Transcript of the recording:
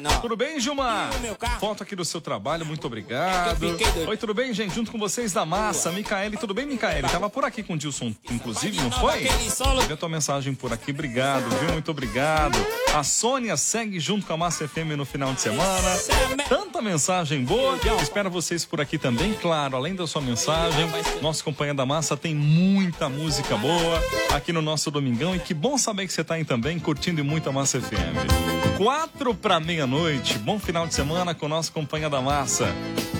Tudo bem, Gilmar? Foto aqui do seu trabalho, muito obrigado. Oi, tudo bem, gente? Junto com vocês da Massa, Micaele. Tudo bem, Micaele? Tava por aqui com o Dilson, inclusive, não foi? Vê a tua mensagem por aqui, obrigado, viu? Muito obrigado. A Sônia segue junto com a Massa FM no final de semana. Tanta mensagem boa. Espero vocês por aqui também, claro. Além da sua mensagem, nosso Companhia da Massa tem muita música boa aqui no nosso Domingão. E que bom saber que você tá aí também, curtindo muito a Massa FM. 4 para meia-noite. Bom final de semana com o nosso Companhia da Massa.